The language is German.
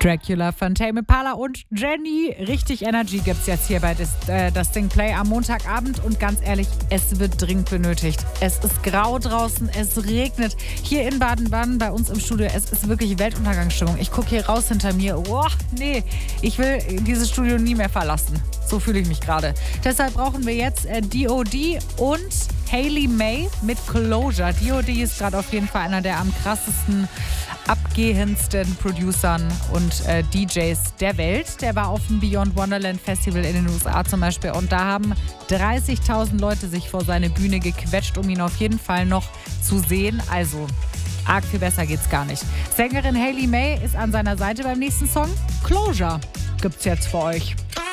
Dracula von Tame Impala und Jenny. Richtig Energy gibt's jetzt hier bei das Ding Play am Montagabend. Und ganz ehrlich, es wird dringend benötigt. Es ist grau draußen, es regnet. Hier in Baden-Baden bei uns im Studio, es ist wirklich Weltuntergangsstimmung. Ich gucke hier raus hinter mir. Oh, nee, ich will dieses Studio nie mehr verlassen. So fühle ich mich gerade. Deshalb brauchen wir jetzt D.O.D. und Hayley May mit Closure. D.O.D. ist gerade auf jeden Fall einer der am krassesten, abgehendsten Producern und DJs der Welt. Der war auf dem Beyond Wonderland Festival in den USA zum Beispiel und da haben 30.000 Leute sich vor seine Bühne gequetscht, um ihn auf jeden Fall noch zu sehen. Also arg viel besser geht's gar nicht. Sängerin Hayley May ist an seiner Seite beim nächsten Song. Closure gibt's jetzt für euch.